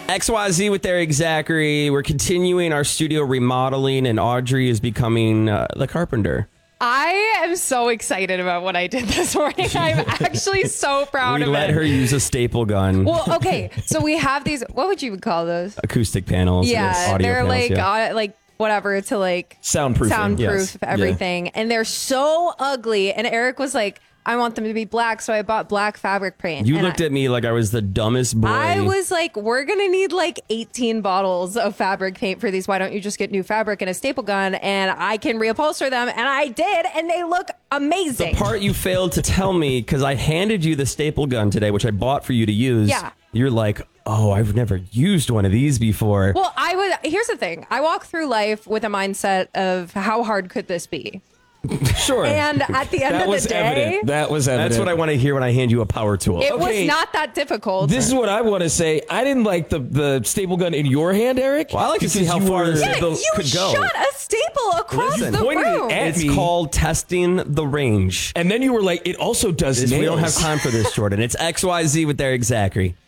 XYZ with Eric Zachary. We're continuing our studio remodeling, and Audrey is becoming the carpenter. I am so excited about what I did this morning. I'm actually so proud of it. We let her use a staple gun. Well, okay, so we have these, what would you call those? Acoustic panels. Yeah, audio they're panels, like whatever to like soundproof yes. everything. And they're so ugly. And Eric was like, I want them to be black, so I bought black fabric paint. You looked at me like I was the dumbest boy. I was like, we're going to need like 18 bottles of fabric paint for these. Why don't you just get new fabric and a staple gun and I can reupholster them? And I did, and they look amazing. The part you failed to tell me, because I handed you the staple gun today, which I bought for you to use. Yeah. You're like, oh, I've never used one of these before. Well, here's the thing. I walk through life with a mindset of how hard could this be? Sure. And at the end of the day, that was evident. That's what I want to hear when I hand you a power tool. it Okay. was not that difficult. This is what I want to say. I didn't like the staple gun in your hand, Eric. Well, I like to see how far this yeah, staple you could go. shot a staple across Listen, the pointed it room. at It's me. called testing the range. And then you were like, it also does nails. We don't have time for this, Jordan. It's XYZ with Eric Zachary.